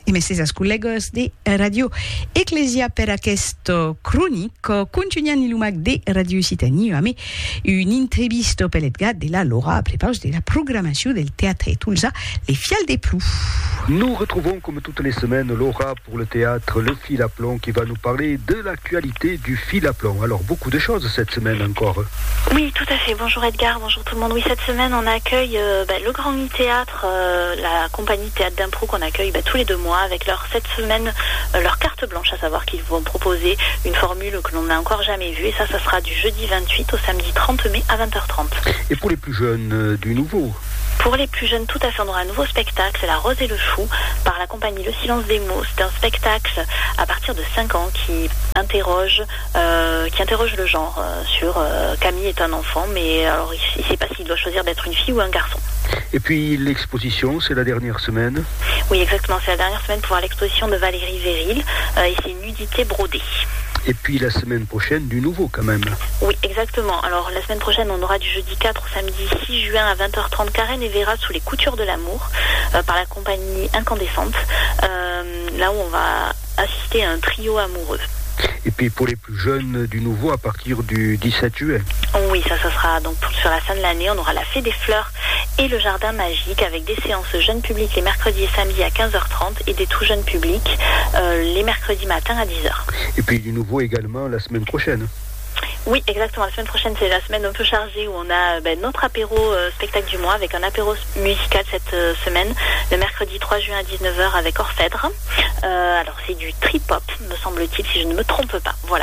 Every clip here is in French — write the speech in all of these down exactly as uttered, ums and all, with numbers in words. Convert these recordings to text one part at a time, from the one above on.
E messere ascollegos de Radio Ecclesia per questo cronico continuiamo l'umac de Radio Occitanie a me une intervista pelletgat de la Laura à préparer de la programmation del théâtre et tout ça les fiales des plous. Nous retrouvons comme toutes les semaines Laura pour le théâtre Le Fil à Plomb qui va nous parler de l'actualité du fil à plomb. Alors beaucoup de choses cette semaine encore. Oui, tout à fait. Bonjour Edgar, bonjour tout le monde. Oui, cette semaine on accueille euh, bah, le Grand Théâtre, euh, la compagnie Théâtre d'Impro qu'on accueille bah, tous les deux mois avec leur cette semaine euh, leur carte blanche, à savoir qu'ils vont proposer une formule que l'on n'a encore jamais vue et ça, ça sera du jeudi vingt-huit au samedi trente mai à vingt heures trente. Et pour les plus jeunes, euh, du nouveau? Pour les plus jeunes, tout à fait, on aura un nouveau spectacle, c'est La Rose et le Chou, par la compagnie Le Silence des mots. C'est un spectacle à partir de cinq ans qui interroge, euh, qui interroge le genre euh, sur euh, Camille est un enfant, mais alors il ne sait pas s'il doit choisir d'être une fille ou un garçon. Et puis l'exposition, c'est la dernière semaine? Oui, exactement, c'est la dernière semaine pour voir l'exposition de Valérie Véril, euh, et c'est Nudité brodée. Et puis la semaine prochaine, du nouveau quand même. Oui, exactement. Alors la semaine prochaine, on aura du jeudi quatre au samedi six juin à vingt heures trente Karen et Vera sous les coutures de l'amour euh, par la compagnie Incandescente. Euh, là où on va assister à un trio amoureux. Et puis pour les plus jeunes, du nouveau à partir du dix-sept juin. Oui, ça, ça sera donc sur la fin de l'année. On aura la Fée des Fleurs et le Jardin Magique avec des séances jeunes publics les mercredis et samedis à quinze heures trente et des tout jeunes publics euh, les mercredis matins à dix heures. Et puis du nouveau également la semaine prochaine. Oui, exactement. La semaine prochaine, c'est la semaine un peu chargée où on a ben, notre apéro euh, spectacle du mois avec un apéro musical cette euh, semaine, le mercredi trois juin à dix-neuf heures avec Orphèdre. Euh, alors, c'est du trip-hop, me semble-t-il, si je ne me trompe pas. Voilà.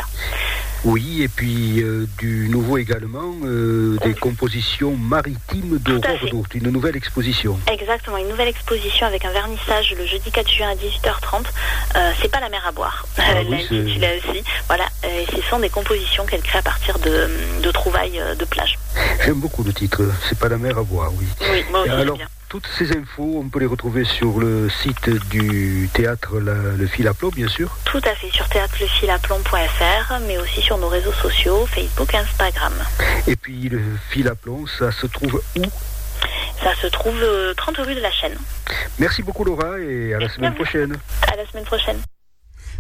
Oui, et puis euh, du nouveau également, euh, des compositions maritimes d'Aurore d'Ourthe, une nouvelle exposition. Exactement, une nouvelle exposition avec un vernissage le jeudi quatre juin à dix-huit heures trente. Euh, c'est pas la mer à boire, ah, elle oui, l'intitule aussi. Voilà, et ce sont des compositions qu'elle crée à partir de, de trouvailles de plage. J'aime beaucoup le titre, c'est pas la mer à boire, oui. Oui, moi aussi, alors, bien. Toutes ces infos, on peut les retrouver sur le site du théâtre la, Le Fil à Plomb, bien sûr. Tout à fait, sur théâtre le fil à plomb point f r, mais aussi sur nos réseaux sociaux, Facebook et Instagram. Et puis le Fil à Plomb, ça se trouve où? Ça se trouve euh, trente rue de la Chaîne. Merci beaucoup Laura et à la semaine prochaine. À la semaine prochaine.